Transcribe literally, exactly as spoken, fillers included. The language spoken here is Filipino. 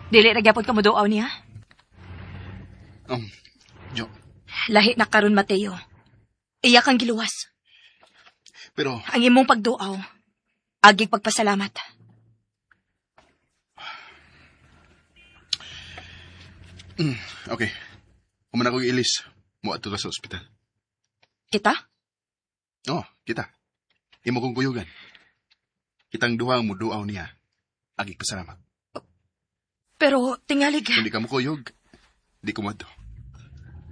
Dili ra gyapon ka moduaw niya. Um, Jo. Lahi na karon Mateo. Iya kang giluwas. Pero, Ang imong pagduaw, agig pagpasalamat. mm, okay. Kuman ako ilis. Muat to sa ospital. Kita? Oh, kita. Imo kong kuyugan. Kitang duha mo duaw niya. Agig pasalamat. Pero tingali ka. Kung di ka mo kuyog, di ko madto.